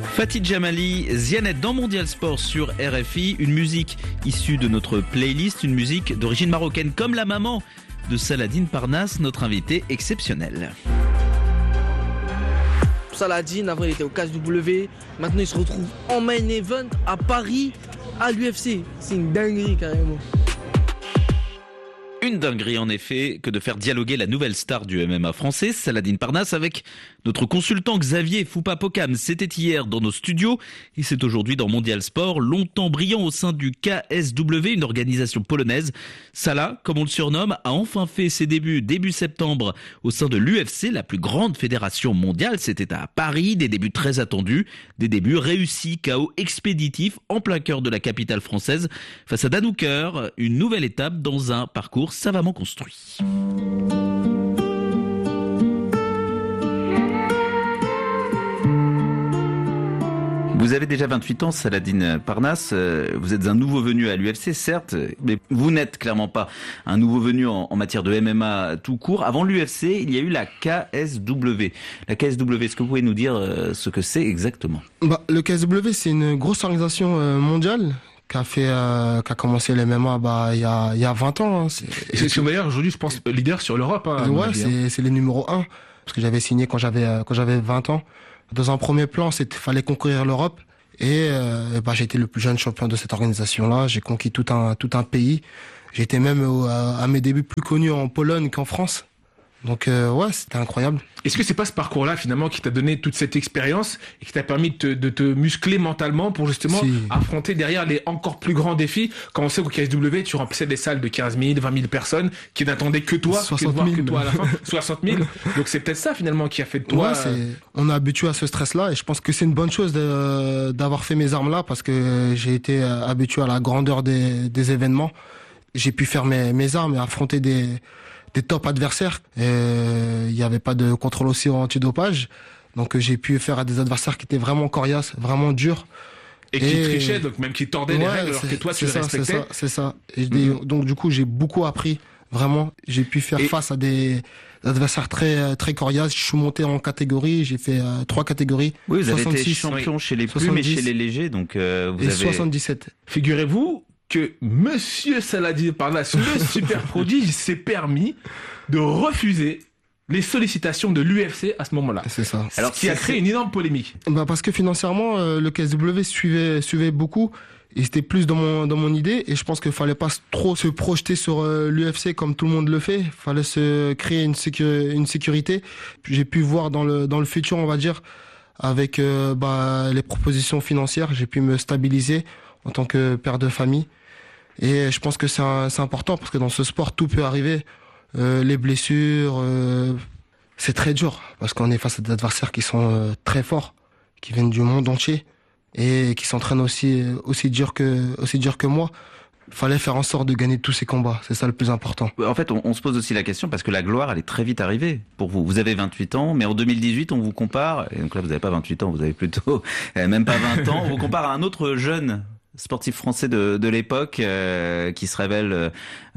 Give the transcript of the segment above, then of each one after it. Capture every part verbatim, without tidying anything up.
Fatih Jamali, Zianet dans Mondial Sport sur R F I, une musique issue de notre playlist, une musique d'origine marocaine comme la maman de Saladine Parnasse, notre invité exceptionnel. Saladine, avant il était au K S W, maintenant il se retrouve en main event à Paris, à l'U F C. C'est une dinguerie carrément. Une dinguerie en effet que de faire dialoguer la nouvelle star du M M A français, Saladine Parnasse, avec notre consultant Xavier Foupa-Pokam. C'était hier dans nos studios et c'est aujourd'hui dans Mondial Sport, longtemps brillant au sein du K S W, une organisation polonaise. Salah, comme on le surnomme, a enfin fait ses débuts début septembre au sein de l'U F C, la plus grande fédération mondiale. C'était à Paris, des débuts très attendus, des débuts réussis, K O expéditif en plein cœur de la capitale française face à Dan Hooker, une nouvelle étape dans un parcours savamment construit. Vous avez déjà vingt-huit ans, Saladine Parnasse. Vous êtes un nouveau venu à l'U F C, certes, mais vous n'êtes clairement pas un nouveau venu en, en matière de M M A tout court. Avant l'U F C, il y a eu la K S W. La K S W, est-ce que vous pouvez nous dire ce que c'est exactement ? Bah, le K S W, c'est une grosse organisation mondiale qui a fait, euh, qui a commencé le M M A bah il y a il y a vingt ans. Hein. C'est, c'est, c'est d'ailleurs aujourd'hui, je pense, leader sur l'Europe. Hein, ouais, c'est c'est les numéro un parce que j'avais signé quand j'avais euh, quand j'avais vingt ans. Dans un premier plan, c'était fallait conquérir l'Europe et euh, bah j'ai été le plus jeune champion de cette organisation-là. J'ai conquis tout un tout un pays. J'ai été même au, à, à mes débuts plus connu en Pologne qu'en France. Donc euh, ouais, c'était incroyable. Est-ce que c'est pas ce parcours-là finalement qui t'a donné toute cette expérience et qui t'a permis de te, de te muscler mentalement pour justement si. affronter derrière les encore plus grands défis? Quand on sait qu'au K S W, tu remplissais des salles de quinze mille, vingt mille personnes qui n'attendaient que toi, soixante que, mille, que toi à la fin, soixante mille. Donc c'est peut-être ça finalement qui a fait de toi. Ouais, c'est... on est habitué à ce stress-là et je pense que c'est une bonne chose de, d'avoir fait mes armes là parce que j'ai été habitué à la grandeur des, des événements. J'ai pu faire mes, mes armes et affronter des des top adversaires. Il euh, n'y avait pas de contrôle aussi antidopage. Donc j'ai pu faire à des adversaires qui étaient vraiment coriaces, vraiment durs. Et, et qui trichaient, donc même qui tordaient ouais, les règles alors que toi tu les ça, respectais. C'est ça, c'est ça. Et mm-hmm. Donc du coup j'ai beaucoup appris, vraiment. J'ai pu faire et... face à des adversaires très très coriaces. Je suis monté en catégorie, j'ai fait euh, trois catégories. Oui, vous avez été champion oui. chez les plus mais chez les légers. Donc euh, vous et avez... soixante-dix-sept. Figurez-vous que Monsieur Saladine Parnasse, le super prodige, s'est permis de refuser les sollicitations de l'U F C à ce moment-là. C'est ça. Alors, ce qui a créé une énorme polémique. Bah parce que financièrement, euh, le K S W suivait suivait beaucoup. Et c'était plus dans mon dans mon idée. Et je pense qu'il fallait pas trop se projeter sur euh, l'U F C comme tout le monde le fait. Il fallait se créer une sécu- une sécurité. J'ai pu voir dans le dans le futur, on va dire, avec euh, bah les propositions financières, j'ai pu me stabiliser en tant que père de famille. Et je pense que c'est, un, c'est important parce que dans ce sport, tout peut arriver. Euh, les blessures, euh, c'est très dur parce qu'on est face à des adversaires qui sont euh, très forts, qui viennent du monde entier et qui s'entraînent aussi aussi dur que aussi dur que moi. Fallait faire en sorte de gagner tous ces combats, c'est ça le plus important. En fait, on, on se pose aussi la question parce que la gloire, elle est très vite arrivée pour vous. Vous avez vingt-huit ans, mais en deux mille dix-huit, on vous compare, et donc là, vous n'avez pas vingt-huit ans, vous avez plutôt euh, même pas vingt ans, on vous compare à un autre jeune sportif français de, de l'époque euh, qui se révèle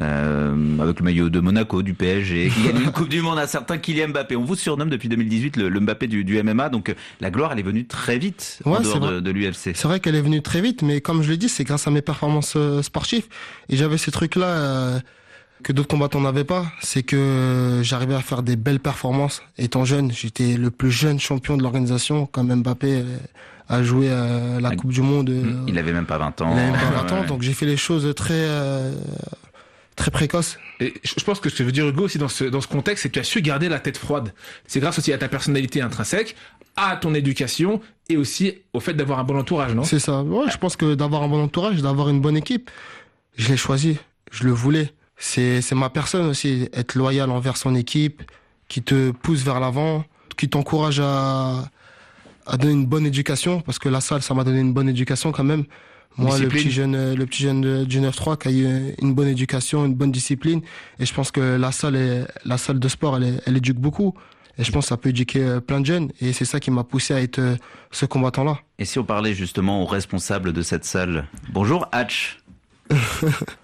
euh, avec le maillot de Monaco, du P S G, qui gagne une Coupe du Monde, un certain Kylian Mbappé. On vous surnomme depuis deux mille dix-huit le, le Mbappé du, du M M A, donc la gloire elle est venue très vite ouais, en dehors de, de l'U F C. C'est vrai qu'elle est venue très vite, mais comme je l'ai dit, c'est grâce à mes performances euh, sportives. Et j'avais ces trucs-là euh, que d'autres combattants n'avaient pas, c'est que j'arrivais à faire des belles performances. Étant jeune, j'étais le plus jeune champion de l'organisation, comme Mbappé euh, a joué euh, la Coupe du Monde. Euh, il avait même pas vingt ans. Il avait même pas vingt ans, ouais. Donc j'ai fait les choses très euh, très précoces. Et je pense que ce que veut dire Hugo aussi dans ce dans ce contexte, c'est que tu as su garder la tête froide. C'est grâce aussi à ta personnalité intrinsèque, à ton éducation et aussi au fait d'avoir un bon entourage, non ? C'est ça. Ouais, je pense que d'avoir un bon entourage, d'avoir une bonne équipe, je l'ai choisi, je le voulais. C'est c'est ma personne aussi, être loyal envers son équipe, qui te pousse vers l'avant, qui t'encourage à à donner une bonne éducation, parce que la salle, ça m'a donné une bonne éducation quand même. Moi, discipline. le petit jeune, le petit jeune du neuf trois qui a eu une bonne éducation, une bonne discipline, et je pense que la salle, est, la salle de sport, elle, elle éduque beaucoup. Et je pense que ça peut éduquer plein de jeunes, et c'est ça qui m'a poussé à être ce combattant-là. Et si on parlait justement aux responsables de cette salle ? Bonjour, Hatch.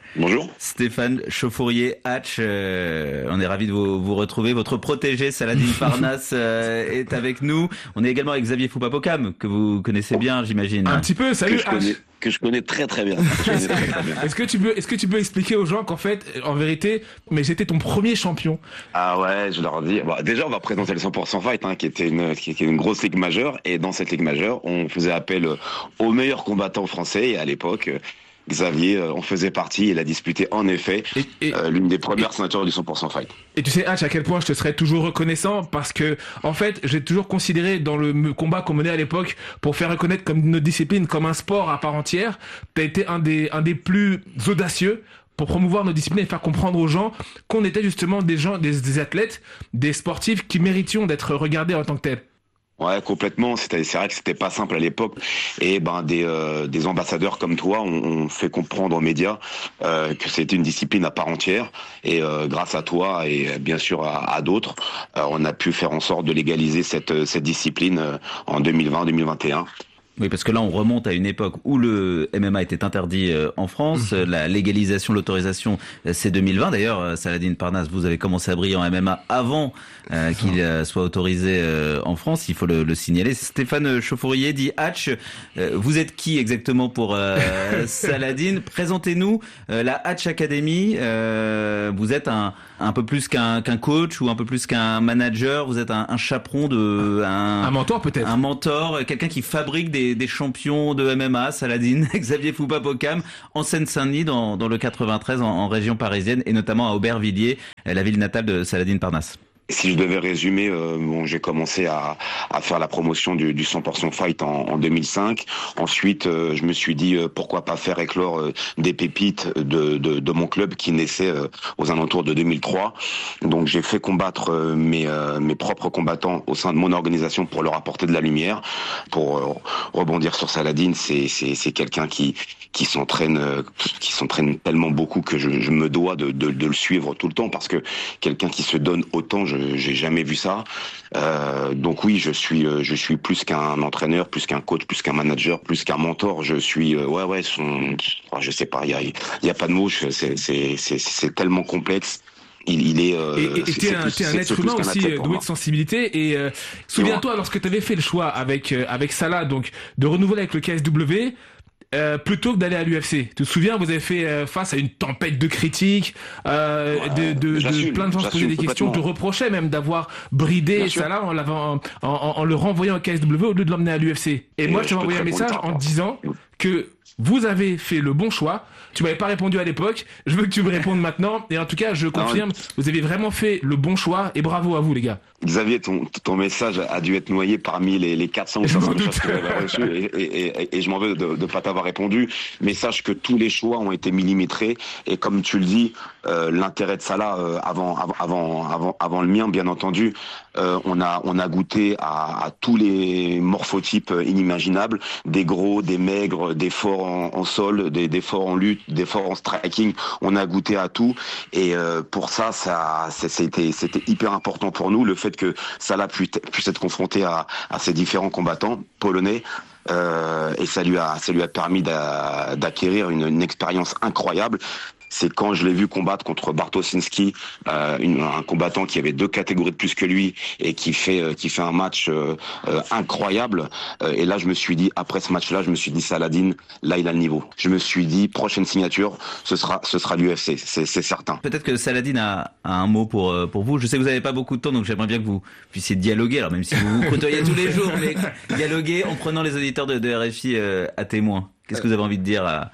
Bonjour. Stéphane Chauffourier, Hatch, euh, on est ravis de vous, vous retrouver. Votre protégé Saladin Parnasse euh, est avec nous. On est également avec Xavier Foupapokam, que vous connaissez bien, j'imagine. Un petit peu, salut que je Hatch. connais, que je connais très très bien. Je connais très, très bien. Est-ce que tu peux, est-ce que tu peux expliquer aux gens qu'en fait, en vérité, mais j'étais ton premier champion? Ah ouais, je leur dis. Bon, déjà, on va présenter le cent pour cent Fight, hein, qui était une, qui était une grosse ligue majeure. Et dans cette ligue majeure, on faisait appel aux meilleurs combattants français. Et à l'époque, Xavier, on faisait partie. Il a disputé en effet et, et, euh, l'une des premières et, ceintures du cent pour cent Fight. Et tu sais, Hatch, à quel point je te serais toujours reconnaissant, parce que en fait, j'ai toujours considéré dans le combat qu'on menait à l'époque pour faire reconnaître comme notre discipline comme un sport à part entière, t'as été un des un des plus audacieux pour promouvoir nos disciplines et faire comprendre aux gens qu'on était justement des gens, des, des athlètes, des sportifs qui méritions d'être regardés en tant que tels. Ouais, complètement. C'était, c'est vrai que c'était pas simple à l'époque. Et ben des euh, des ambassadeurs comme toi ont, ont fait comprendre aux médias euh, que c'était une discipline à part entière. Et euh, grâce à toi et bien sûr à, à d'autres, euh, on a pu faire en sorte de légaliser cette cette discipline euh, en deux mille vingt deux mille vingt et un. Oui, parce que là, on remonte à une époque où le M M A était interdit en France. Mmh. La légalisation, l'autorisation, c'est deux mille vingt. D'ailleurs, Saladin Parnasse, vous avez commencé à briller en M M A avant euh, qu'il euh, soit autorisé euh, en France. Il faut le, le signaler. Stéphane Chauffourier dit Hatch. Euh, vous êtes qui exactement pour euh, Saladin? Présentez-nous euh, la Hatch Academy. Euh, vous êtes un, un peu plus qu'un, qu'un coach ou un peu plus qu'un manager. Vous êtes un, un chaperon de... Un, un mentor peut-être. Un mentor, quelqu'un qui fabrique des des champions de M M A, Saladin, Xavier Foupapokam, en Seine-Saint-Denis, dans, dans le quatre-vingt-treize, en, en région parisienne, et notamment à Aubervilliers, la ville natale de Saladin Parnasse. Si je devais résumer, euh, bon, j'ai commencé à, à faire la promotion du, du cent pour cent Fight en, en deux mille cinq. Ensuite, euh, je me suis dit euh, pourquoi pas faire éclore euh, des pépites de, de, de mon club qui naissait euh, aux alentours de deux mille trois. Donc j'ai fait combattre euh, mes, euh, mes propres combattants au sein de mon organisation pour leur apporter de la lumière. Pour euh, rebondir sur Saladin, c'est, c'est, c'est quelqu'un qui, qui s'entraîne, euh, qui s'entraîne tellement beaucoup que je, je me dois de, de, de le suivre tout le temps, parce que quelqu'un qui se donne autant, je j'ai jamais vu ça. Euh, donc oui, je suis, je suis plus qu'un entraîneur, plus qu'un coach, plus qu'un manager, plus qu'un mentor. Je suis, euh, ouais, ouais, son, je sais pas, il y a, il y a pas de mots. C'est, c'est, c'est, c'est tellement complexe. Il, il est. Euh, et et t'es un, t'es un être humain aussi doué de sensibilité. Et euh, souviens-toi, lorsque tu avais fait le choix avec euh, avec Salah, donc de renouveler avec le K S W. Euh, plutôt que d'aller à l'U F C. Tu te souviens, vous avez fait euh, face à une tempête de critiques, euh, ouais, de, de, de plein de gens se posaient des questions, te reprochaient même d'avoir bridé Salah en, en, en, en le renvoyant au K S W au lieu de l'emmener à l'U F C. Et, et moi, je t'ai envoyé un message en te disant que vous avez fait le bon choix. Tu m'avais pas répondu à l'époque. Je veux que tu me répondes maintenant. Et en tout cas, je confirme, vous avez vraiment fait le bon choix. Et bravo à vous, les gars. Xavier, ton, ton message a dû être noyé parmi les, les quatre cents ou cinq cents messages que j'avais reçus. Et, et, et, et je m'en veux de ne pas t'avoir répondu. Mais sache que tous les choix ont été millimétrés. Et comme tu le dis, euh, l'intérêt de Salah, euh, avant, avant, avant, avant le mien, bien entendu, euh, on a, on a goûté à, à tous les morphotypes inimaginables. Des gros, des maigres, des forts en, en sol, des, des forts en lutte, des forts en striking. On a goûté à tout. Et euh, pour ça, ça, c'était, c'était hyper important pour nous, le fait que Salah puisse, puisse être confronté à, à ces différents combattants polonais. Euh, et ça lui a, ça lui a permis d'a, d'acquérir une, une expérience incroyable. C'est quand je l'ai vu combattre contre Bartoszynski, euh, une, un combattant qui avait deux catégories de plus que lui et qui fait euh, qui fait un match euh, euh, incroyable. Euh, et là, je me suis dit, après ce match-là, je me suis dit, Saladin, là, il a le niveau. Je me suis dit, prochaine signature, ce sera ce sera l'U F C, c'est, c'est certain. Peut-être que Saladin a, a un mot pour euh, pour vous. Je sais que vous n'avez pas beaucoup de temps, donc j'aimerais bien que vous puissiez dialoguer. Alors même si vous vous côtoyez tous les jours, mais dialoguer en prenant les auditeurs de, de R F I euh, à témoin. Qu'est-ce que vous avez envie de dire à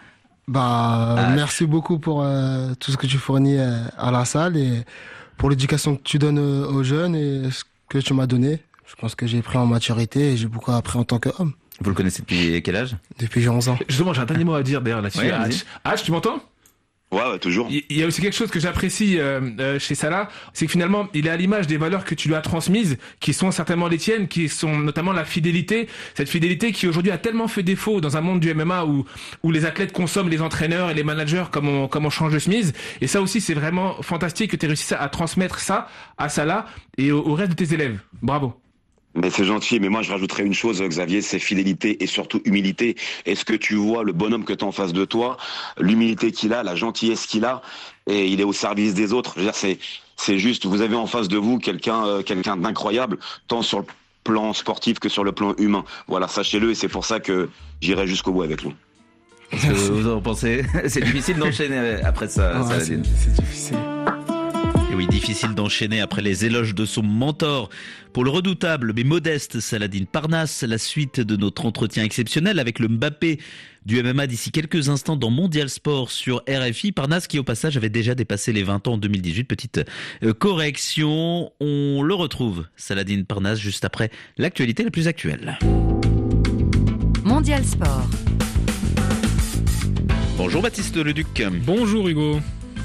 Bah, ah, merci beaucoup pour euh, tout ce que tu fournis euh, à la salle et pour l'éducation que tu donnes euh, aux jeunes et ce que tu m'as donné. Je pense que j'ai pris en maturité et j'ai beaucoup appris en tant qu'homme. Vous le connaissez depuis quel âge? Depuis j'ai onze ans. Justement, j'ai un dernier mot à dire d'ailleurs là-dessus. Ouais, Hatch, Hatch, tu m'entends? Ouais, ouais, toujours. Il y a aussi quelque chose que j'apprécie euh, euh, chez Salah, c'est que finalement, il est à l'image des valeurs que tu lui as transmises, qui sont certainement les tiennes, qui sont notamment la fidélité. Cette fidélité qui aujourd'hui a tellement fait défaut dans un monde du M M A où où les athlètes consomment les entraîneurs et les managers comme on comme on change de chemise. Et ça aussi, c'est vraiment fantastique que tu aies réussi à transmettre ça à Salah et au, au reste de tes élèves. Bravo. Mais c'est gentil, mais moi je rajouterais une chose, Xavier, c'est fidélité et surtout humilité. Est-ce que tu vois le bonhomme que tu as en face de toi, l'humilité qu'il a, la gentillesse qu'il a, et il est au service des autres. Je veux dire, c'est c'est juste, vous avez en face de vous quelqu'un euh, quelqu'un d'incroyable, tant sur le plan sportif que sur le plan humain. Voilà, sachez-le, et c'est pour ça que j'irai jusqu'au bout avec lui. Qu'est-ce que vous en pensez ? C'est difficile d'enchaîner après ça, ouais, Saladin. C'est, c'est difficile. Et oui, difficile d'enchaîner après les éloges de son mentor. Pour le redoutable mais modeste Saladin Parnasse, la suite de notre entretien exceptionnel avec le Mbappé du M M A d'ici quelques instants dans Mondial Sport sur R F I. Parnasse qui au passage avait déjà dépassé les vingt ans en deux mille dix-huit. Petite euh, correction, on le retrouve, Saladin Parnasse, juste après l'actualité la plus actuelle. Mondial Sport. Bonjour Baptiste Leduc. Bonjour Hugo.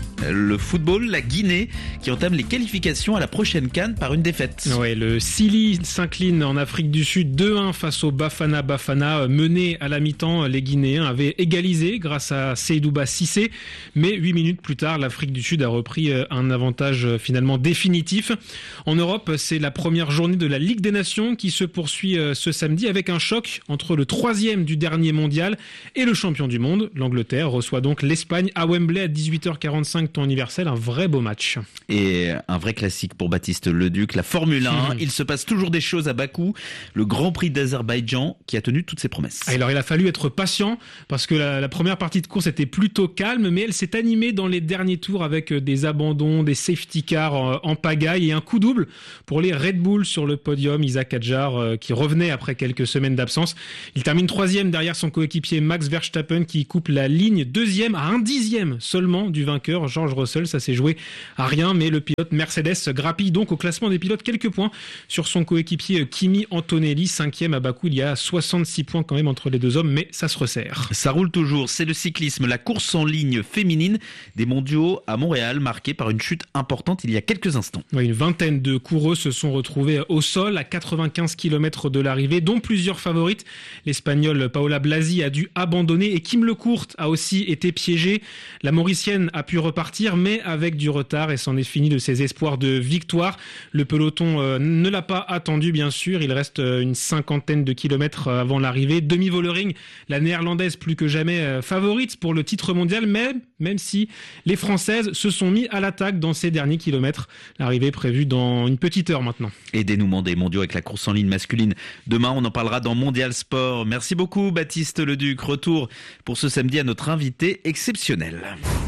Le football, la Guinée, qui entame les qualifications à la prochaine CAN par une défaite. Ouais, le Sili s'incline en Afrique du Sud deux un face au Bafana Bafana. Mené à la mi-temps, les Guinéens avaient égalisé grâce à Seydouba Cissé. Mais huit minutes plus tard, l'Afrique du Sud a repris un avantage finalement définitif. En Europe, c'est la première journée de la Ligue des Nations qui se poursuit ce samedi avec un choc entre le troisième du dernier mondial et le champion du monde. L'Angleterre reçoit donc l'Espagne à Wembley à dix-huit heures quarante-cinq temps universel, un vrai beau match. Et un vrai classique pour Baptiste Leduc, la Formule un. Mmh. Il se passe toujours des choses à Bakou, le Grand Prix d'Azerbaïdjan qui a tenu toutes ses promesses. Alors il a fallu être patient parce que la, la première partie de course était plutôt calme, mais elle s'est animée dans les derniers tours avec des abandons, des safety cars en, en pagaille et un coup double pour les Red Bull sur le podium. Isaac Hadjar euh, qui revenait après quelques semaines d'absence. Il termine troisième derrière son coéquipier Max Verstappen qui coupe la ligne deuxième à un dixième seulement du vainqueur George Russell. Ça s'est joué à rien, mais le pilote Mercedes grappille donc au classement des pilotes quelques points sur son coéquipier Kimi Antonelli, cinquième à Bakou. Il y a soixante-six points quand même entre les deux hommes, mais ça se resserre. Ça roule toujours, c'est le cyclisme, la course en ligne féminine des mondiaux à Montréal, marquée par une chute importante il y a quelques instants. Oui, une vingtaine de coureuses se sont retrouvées au sol à quatre-vingt-quinze kilomètres de l'arrivée, dont plusieurs favorites. L'Espagnole Paola Blasi a dû abandonner et Kim Lecourt a aussi été piégée. La Mauricienne a pu repartir, mais avec du retard, et c'en est fini de ses espoirs de victoire. Le peloton euh, ne l'a pas attendu, bien sûr. Il reste euh, une cinquantaine de kilomètres avant l'arrivée. Demi Vollering, la néerlandaise plus que jamais euh, favorite pour le titre mondial, mais même si les Françaises se sont mis à l'attaque dans ces derniers kilomètres. L'arrivée prévue dans une petite heure maintenant. Et dénouement des mondiaux avec la course en ligne masculine. Demain, on en parlera dans Mondial Sport. Merci beaucoup, Baptiste Leduc. Retour pour ce samedi à notre invité exceptionnel.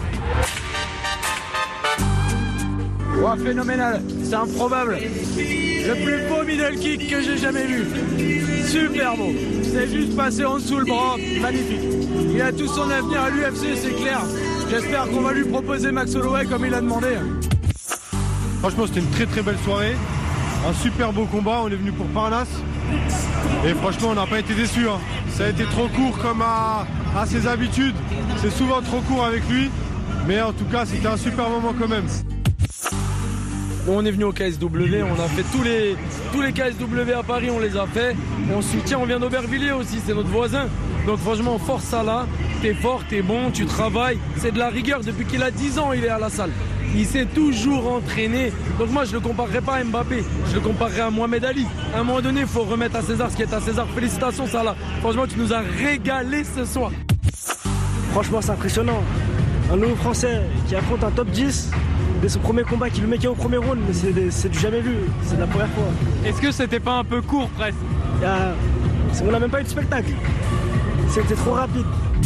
Wow, phénoménal, c'est improbable. Le plus beau middle kick que j'ai jamais vu. Super beau. C'est juste passé en dessous le bras, magnifique. Il a tout son avenir à l'U F C, c'est clair. J'espère qu'on va lui proposer Max Holloway comme il a demandé. Franchement, c'était une très très belle soirée. Un super beau combat, on est venu pour Parnasse. Et franchement, on n'a pas été déçus. Hein. Ça a été trop court comme à, à ses habitudes. C'est souvent trop court avec lui. Mais en tout cas, c'était un super moment quand même. On est venu au K S W, on a fait tous les, tous les K S W à Paris, on les a fait. On soutient, on vient d'Aubervilliers aussi, c'est notre voisin. Donc franchement, force ça là, t'es fort, t'es bon, tu travailles. C'est de la rigueur, depuis qu'il a dix ans, il est à la salle. Il s'est toujours entraîné. Donc moi, je le comparerai pas à Mbappé, je le comparerai à Mohamed Ali. À un moment donné, il faut remettre à César ce qui est à César. Félicitations, Salah. Franchement, tu nous as régalé ce soir. Franchement, c'est impressionnant. Un nouveau Français qui affronte un top dix. Dès son premier combat, qui le mettait au premier round, mais c'est, c'est du jamais vu, c'est la première fois. Est-ce que c'était pas un peu court presque? a, On n'a même pas eu de spectacle, c'était trop rapide.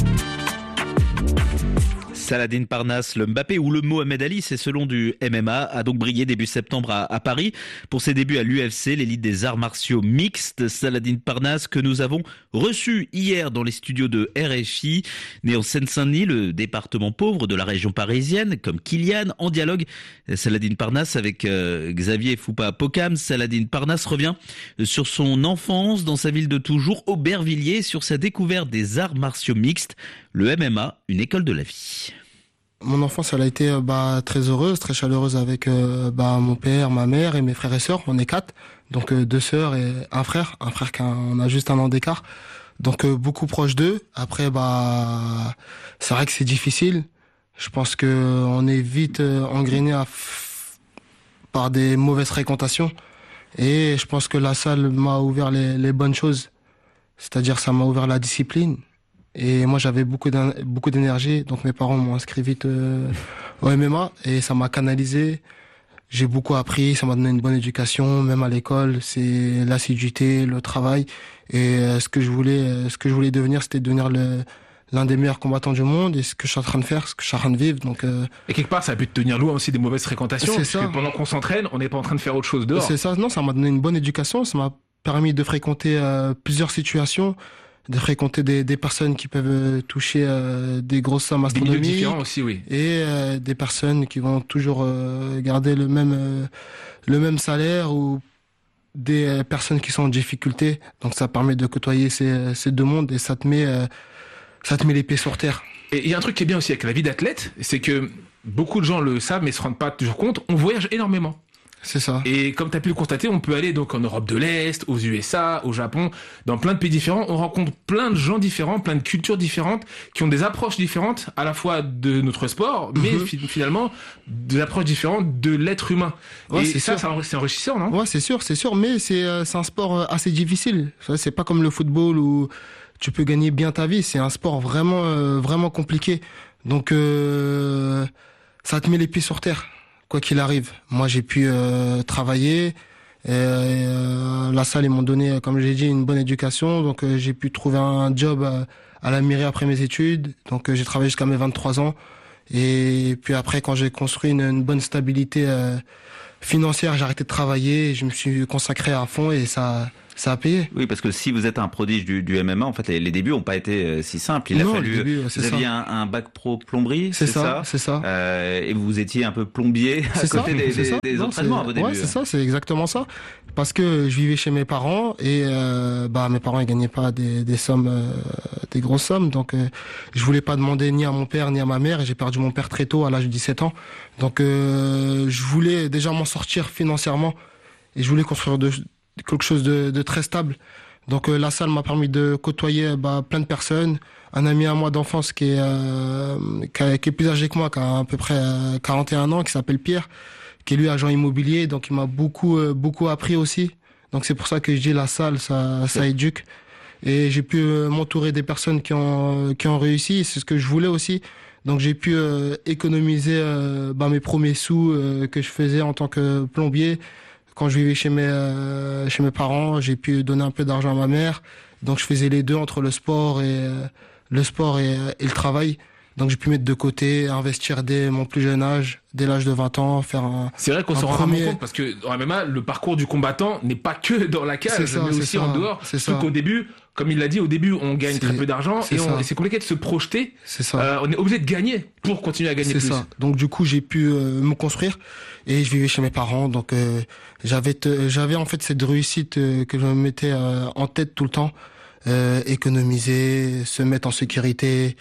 Saladin Parnasse, le Mbappé ou le Mohamed Ali, c'est selon du M M A, a donc brillé début septembre à, à Paris. Pour ses débuts à l'U F C, l'élite des arts martiaux mixtes, Saladin Parnasse, que nous avons reçu hier dans les studios de R F I. Né en Seine-Saint-Denis, le département pauvre de la région parisienne, comme Kylian, en dialogue, Saladin Parnasse avec euh, Xavier Foupa Pokam. Saladin Parnasse revient sur son enfance dans sa ville de toujours, Aubervilliers, sur sa découverte des arts martiaux mixtes, le M M A, une école de la vie. Mon enfance, elle a été bah, très heureuse, très chaleureuse avec euh, bah, mon père, ma mère et mes frères et sœurs. On est quatre, donc euh, deux sœurs et un frère. Un frère qui a, on a juste un an d'écart, donc euh, beaucoup proche d'eux. Après, bah, c'est vrai que c'est difficile. Je pense que on est vite euh, engrainé à f... par des mauvaises fréquentations. Et je pense que la salle m'a ouvert les, les bonnes choses. C'est-à-dire, ça m'a ouvert la discipline. Et moi, j'avais beaucoup beaucoup d'énergie. Donc, mes parents m'ont inscrit vite euh, au M M A. Et ça m'a canalisé. J'ai beaucoup appris. Ça m'a donné une bonne éducation. Même à l'école, c'est l'assiduité, le travail. Et euh, ce que je voulais, euh, ce que je voulais devenir, c'était devenir le... l'un des meilleurs combattants du monde, et ce que je suis en train de faire, ce que je suis en train de vivre. Donc, euh... Et quelque part, ça a pu te tenir loin aussi des mauvaises fréquentations. C'est parce ça. que pendant qu'on s'entraîne, on n'est pas en train de faire autre chose dehors. C'est ça. Non, ça m'a donné une bonne éducation. Ça m'a permis de fréquenter euh, plusieurs situations, de fréquenter des, des personnes qui peuvent euh, toucher euh, des grosses sommes astronomiques. Des milieux différents aussi, oui. Et euh, des personnes qui vont toujours euh, garder le même euh, le même salaire, ou des euh, personnes qui sont en difficulté. Donc, ça permet de côtoyer ces, ces deux mondes, et ça te met euh, ça te met les pieds sur terre. Et il y a un truc qui est bien aussi avec la vie d'athlète, c'est que beaucoup de gens le savent mais se rendent pas toujours compte, on voyage énormément. C'est ça. Et comme tu as pu le constater, on peut aller donc en Europe de l'Est, aux U S A, au Japon, dans plein de pays différents. On rencontre plein de gens différents, plein de cultures différentes, qui ont des approches différentes à la fois de notre sport, mais mm-hmm. finalement des approches différentes de l'être humain. Ouais, et c'est ça, sûr. c'est enrichissant, non? Ouais, c'est sûr, c'est sûr. Mais c'est euh, c'est un sport assez difficile. C'est pas comme le football où tu peux gagner bien ta vie. C'est un sport vraiment euh, vraiment compliqué. Donc euh, ça te met les pieds sur terre, quoi qu'il arrive. Moi, j'ai pu euh, travailler. Et, euh, la salle, ils m'ont donné, comme j'ai dit, une bonne éducation. Donc, euh, j'ai pu trouver un job à, à la mairie après mes études. Donc, euh, j'ai travaillé jusqu'à mes vingt-trois ans. Et puis après, quand j'ai construit une, une bonne stabilité euh, financière, j'ai arrêté de travailler. Et je me suis consacré à fond, et ça... ça a payé. Oui, parce que si vous êtes un prodige du, du M M A, en fait, les, les débuts n'ont pas été euh, si simples. Il non, a fallu. Début, vous aviez un, un bac pro plomberie, c'est, c'est ça, ça, c'est ça. Euh, et vous étiez un peu plombier à c'est côté ça, des, c'est des, ça. des non, entraînements à vos débuts. Ouais, c'est ça, c'est exactement ça. Parce que je vivais chez mes parents, et euh, bah mes parents ils gagnaient pas des, des sommes, euh, des grosses sommes, donc euh, je voulais pas demander ni à mon père ni à ma mère, et j'ai perdu mon père très tôt à l'âge de dix-sept ans. Donc euh, je voulais déjà m'en sortir financièrement, et je voulais construire de, quelque chose de, de très stable. Donc euh, la salle m'a permis de côtoyer bah, plein de personnes. Un ami à moi d'enfance qui est, euh, qui, a, qui est plus âgé que moi, qui a à peu près euh, quarante et un ans, qui s'appelle Pierre, qui est lui agent immobilier, donc il m'a beaucoup euh, beaucoup appris aussi. Donc c'est pour ça que je dis la salle, ça ça éduque. Et j'ai pu euh, m'entourer des personnes qui ont qui ont réussi, c'est ce que je voulais aussi. Donc j'ai pu euh, économiser euh, bah, mes premiers sous euh, que je faisais en tant que plombier. Quand je vivais chez mes euh, chez mes parents, j'ai pu donner un peu d'argent à ma mère. Donc je faisais les deux entre le sport et euh, le sport et, et le travail. Donc j'ai pu mettre de côté, investir dès mon plus jeune âge, dès l'âge de vingt ans, faire un. C'est vrai qu'on un s'en rend premier... rarement compte, parce que dans M M A, le parcours du combattant n'est pas que dans la cage, C'est ça, mais c'est aussi ça, en dehors. c'est Surtout ça. qu'au début, comme il l'a dit, au début, on gagne C'est- très peu d'argent c'est et, on- ça. et c'est compliqué de se projeter. C'est ça. Euh, on est obligé de gagner pour continuer à gagner C'est plus. ça. Donc du coup, j'ai pu euh, me construire, et je vivais chez mes parents. Donc euh, j'avais te- j'avais en fait cette réussite euh, que je me mettais euh, en tête tout le temps. Euh, économiser, se mettre en sécurité,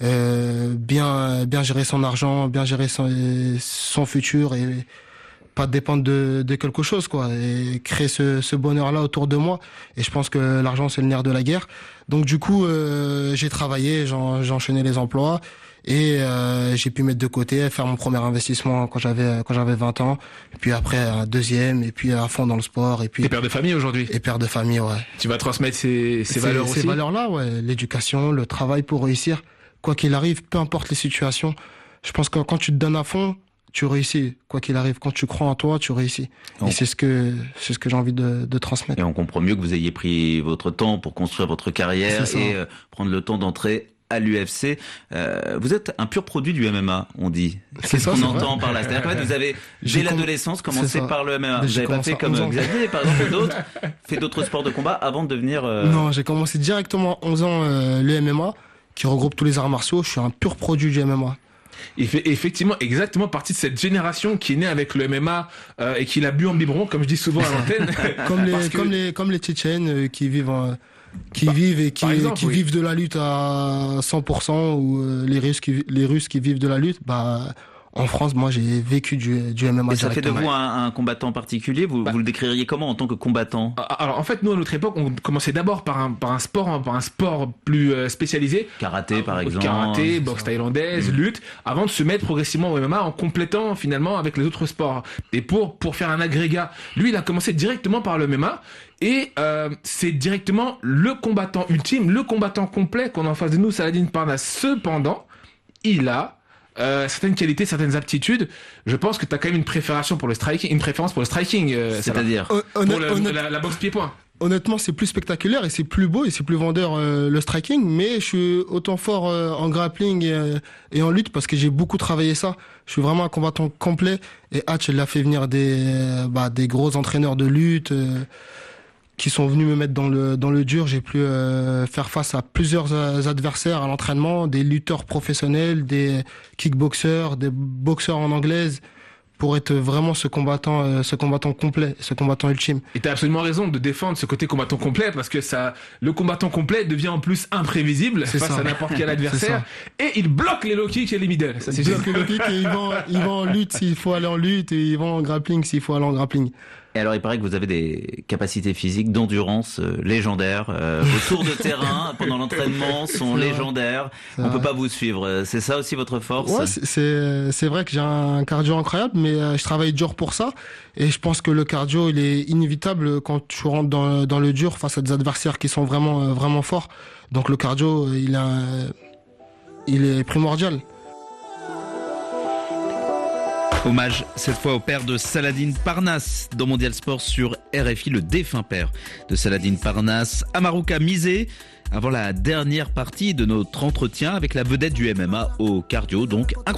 euh, bien bien gérer son argent, bien gérer son, son futur, et pas dépendre de, de quelque chose, quoi, et créer ce, ce bonheur-là autour de moi. Et je pense que l'argent, c'est le nerf de la guerre. Donc du coup, euh, j'ai travaillé, j'en- j'ai enchaîné les emplois, et euh, j'ai pu mettre de côté, faire mon premier investissement quand j'avais quand j'avais vingt ans, et puis après un deuxième, et puis à fond dans le sport, et puis T'es père de famille aujourd'hui. et père de famille, ouais. Tu vas transmettre ces, ces valeurs aussi. Ces valeurs-là, ouais, l'éducation, le travail pour réussir, quoi qu'il arrive, peu importe les situations. Je pense que quand tu te donnes à fond, tu réussis, quoi qu'il arrive. Quand tu crois en toi, tu réussis. Donc- Et c'est ce que c'est ce que j'ai envie de, de transmettre. Et on comprend mieux que vous ayez pris votre temps pour construire votre carrière C'est ça. et euh, prendre le temps d'entrer à l'U F C. Euh, vous êtes un pur produit du M M A, on dit. C'est Qu'est-ce ça, qu'on c'est entend vrai. par là? C'est-à-dire qu'en fait, vous avez, J'ai dès comm- l'adolescence, c'est commencé ça. par le M M A. Vous J'ai n'avez pas commencé fait à comme onze euh, ans. Xavier, par exemple, ou d'autres, fait d'autres sports de combat avant de devenir... euh, Non, j'ai commencé directement à onze ans euh, le M M A, qui regroupe tous les arts martiaux. Je suis un pur produit du M M A. Il fait effectivement exactement partie de cette génération qui est née avec le M M A euh, et qui l'a bu en biberon, comme je dis souvent à l'antenne. Comme les Parce que- comme les comme les Tchétchènes euh, qui vivent en- qui Par- vivent et qui, par exemple, qui oui. vivent de la lutte à cent pour cent, ou euh, les Russes qui vi- les Russes qui vivent de la lutte, bah en France, moi, j'ai vécu du, du M M A. Mais ça fait de directement. vous un, un combattant particulier. Vous, Bah. vous le décririez comment en tant que combattant? Alors en fait, nous à notre époque, on commençait d'abord par un par un sport par un sport plus euh, spécialisé. Karaté par exemple. Karaté, boxe thaïlandaise, Mmh. lutte, avant de se mettre progressivement au M M A en complétant finalement avec les autres sports. Et pour pour faire un agrégat, lui il a commencé directement par le M M A et euh, c'est directement le combattant ultime, le combattant complet qu'on a en face de nous, Saladin Parnasse. Cependant, il a Euh, certaines qualités, certaines aptitudes. Je pense que tu as quand même une préfération pour le striking, une préférence pour le striking. Euh, C'est-à-dire Hon- pour honnête- le- honnête- la, la boxe pied-point. Honnêtement, c'est plus spectaculaire et c'est plus beau et c'est plus vendeur euh, le striking, mais je suis autant fort euh, en grappling et, euh, et en lutte parce que j'ai beaucoup travaillé ça. Je suis vraiment un combattant complet et Hatch, il a fait venir des euh, bah, des gros entraîneurs de lutte euh, qui sont venus me mettre dans le dans le dur. J'ai pu euh, faire face à plusieurs euh, adversaires à l'entraînement, des lutteurs professionnels, des kickboxers, des boxeurs en anglaise, pour être vraiment ce combattant, euh, ce combattant complet, ce combattant ultime. Et t'as absolument raison de défendre ce côté combattant complet parce que ça, le combattant complet devient en plus imprévisible C'est face ça. à n'importe quel C'est adversaire et il bloque les low kicks et les middle. Ça c'est Il juste. bloque le kick et il va, en, il va en lutte s'il faut aller en lutte et il va en grappling s'il faut aller en grappling. Et alors, il paraît que vous avez des capacités physiques d'endurance euh, légendaires. Euh, vos tours de terrain pendant l'entraînement sont C'est vrai. légendaires. C'est On vrai. peut pas vous suivre. Euh, C'est ça aussi votre force? Ouais, c'est- c'est c'est vrai que j'ai un cardio incroyable, mais euh, je travaille dur pour ça. Et je pense que le cardio, il est inévitable quand tu rentres dans, dans le dur face à des adversaires qui sont vraiment, euh, vraiment forts. Donc le cardio, euh, il, a, euh, il est primordial. Hommage cette fois au père de Saladin Parnasse dans Mondial Sport sur R F I, le défunt père de Saladin Parnasse, Amaruka Misé, avant la dernière partie de notre entretien avec la vedette du M M A au cardio, donc incroyable.